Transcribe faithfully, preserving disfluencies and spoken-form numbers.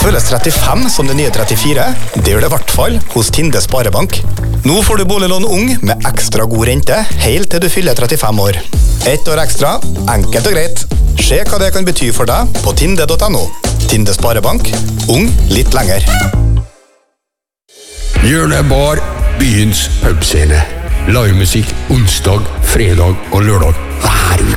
føles trettifem som det nye trettifire. Det gjør det i hvert fall hos Tinde Sparebank. Nå får du boliglån ung med ekstra god rente, helt til du fyller trettifem år. Ett år ekstra, enkelt og greit. Se hva det kan bety for deg på tinde punktum no. Tinde Sparebank, ung litt lenger. Hjørnebar, byens pubscene. Livemusikk onsdag, fredag og lørdag hver uke.